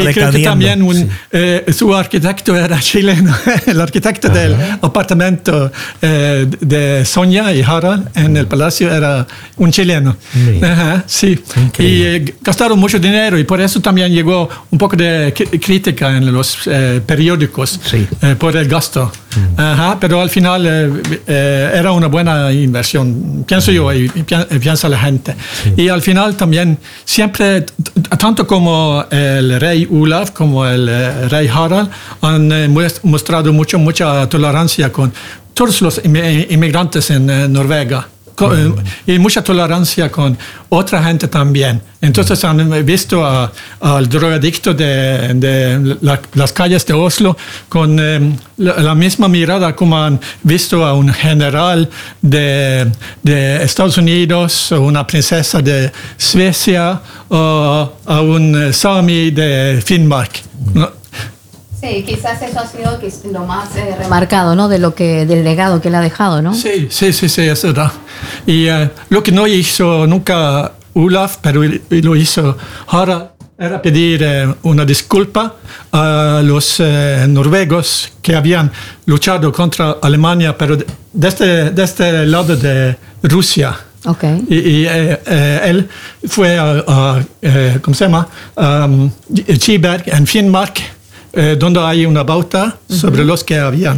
creo que también su arquitecto era chileno. El arquitecto del apartamento de Sonia y Harald en el palacio era un chileno. Sí. Y gastaron mucho dinero y por eso también llegó un poco de crítica en los periódicos por el gasto. Pero al final era una buena inversión, pienso yo y piensa la gente. Y al final también siempre, tanto como el rey Olav como el rey Harald han mostrado mucha tolerancia con todos los inmigrantes en Noruega. Y mucha tolerancia con otra gente también. Entonces han visto al drogadicto de las calles de Oslo con la misma mirada como han visto a un general de Estados Unidos, o una princesa de Suecia, o a un sami de Finnmark, ¿no? Sí, quizás eso ha sido lo más remarcado, ¿no? Del legado que él ha dejado, ¿no? Sí, es verdad. Y lo que no hizo nunca Olav, pero lo hizo Harald, era pedir una disculpa a los noruegos que habían luchado contra Alemania, pero desde el lado de Rusia. Okay. Y él fue ¿cómo se llama? Kiberg, en Finnmark, donde hay una bauta sobre los que habían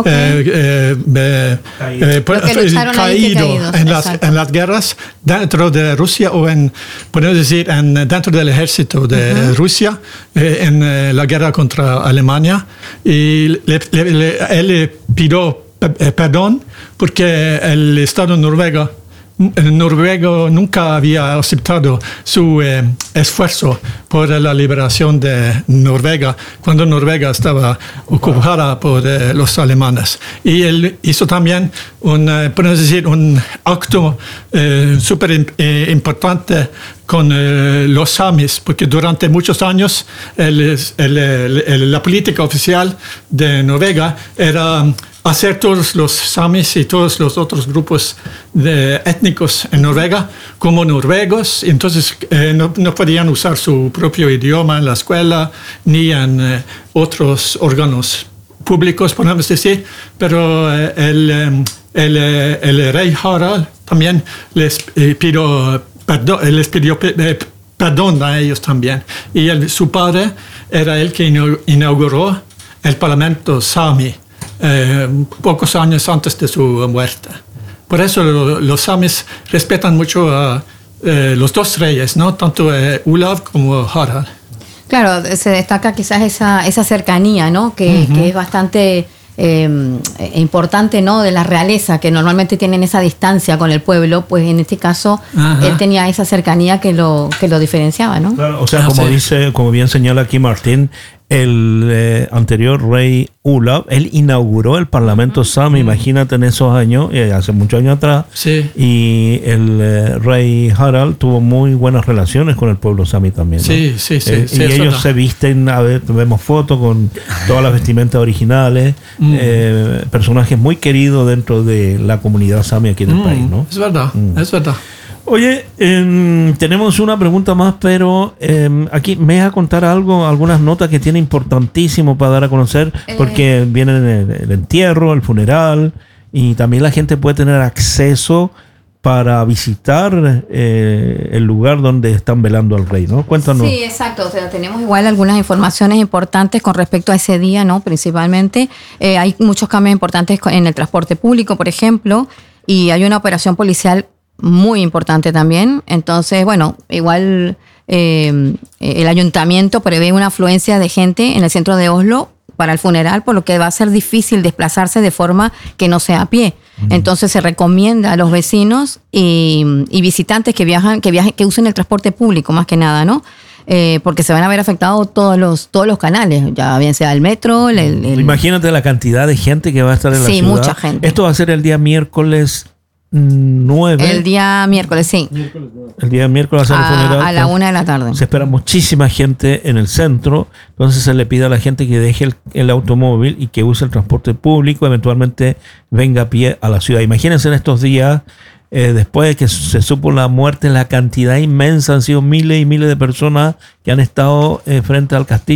caído en las guerras dentro de Rusia o podemos decir, dentro del ejército de Rusia en la guerra contra Alemania. Y él le pidió perdón porque el Estado noruego nunca había aceptado su esfuerzo por la liberación de Noruega cuando Noruega estaba ocupada por los alemanes. Y él hizo también podemos decir, un acto súper importante con los samis, porque durante muchos años la política oficial de Noruega era hacer todos los samis y todos los otros grupos étnicos en Noruega como noruegos. Entonces no podían usar su propio idioma en la escuela ni en otros órganos públicos, podemos decir. Pero el rey Harald también les pidió perdón a ellos también. Y su padre era el que inauguró el Parlamento Sami pocos años antes de su muerte. Por eso los samis respetan mucho a los dos reyes, ¿no? Tanto Olav como Harald. Claro, se destaca quizás esa cercanía, ¿no? Que es bastante importante, ¿no? De la realeza, que normalmente tienen esa distancia con el pueblo, pues en este caso él tenía esa cercanía que lo diferenciaba, ¿no? Claro, o sea, como bien señala aquí Martín, el anterior rey Olav, él inauguró el Parlamento Sami, imagínate en esos años, hace muchos años atrás, y el rey Harald tuvo muy buenas relaciones con el pueblo Sami también, ¿no? Sí, y ellos se visten, vemos fotos con todas las vestimentas originales, personajes muy queridos dentro de la comunidad Sami aquí en el país, ¿no? Es verdad, es verdad. Oye, tenemos una pregunta más, pero aquí me vas a contar algunas notas que tiene importantísimo para dar a conocer, porque vienen el entierro, el funeral, y también la gente puede tener acceso para visitar el lugar donde están velando al rey, ¿no? Cuéntanos. Sí, exacto. O sea, tenemos igual algunas informaciones importantes con respecto a ese día, ¿no? Principalmente hay muchos cambios importantes en el transporte público, por ejemplo, y hay una operación policial muy importante también. Entonces, bueno, igual el ayuntamiento prevé una afluencia de gente en el centro de Oslo para el funeral, por lo que va a ser difícil desplazarse de forma que no sea a pie. Entonces se recomienda a los vecinos y visitantes que usen el transporte público más que nada, ¿no? Porque se van a ver afectados todos los canales, ya bien sea el metro, Imagínate la cantidad de gente que va a estar en la ciudad. Sí, mucha gente. Esto va a ser el día miércoles 9. El día miércoles, sí. El día miércoles va a ser el funeral. A la 1 de la tarde. Se espera muchísima gente en el centro. Entonces se le pide a la gente que deje el automóvil y que use el transporte público. Eventualmente venga a pie a la ciudad. Imagínense en estos días, después de que se supo la muerte, la cantidad inmensa. Han sido miles y miles de personas que han estado frente al castillo.